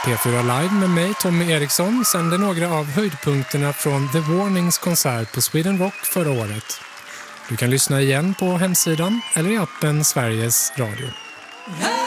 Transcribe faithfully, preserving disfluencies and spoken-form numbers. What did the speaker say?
P fyra Live med mig, Tommy Eriksson, sänder några av höjdpunkterna från The Warnings konsert på Sweden Rock förra året. Du kan lyssna igen på hemsidan eller i appen Sveriges Radio.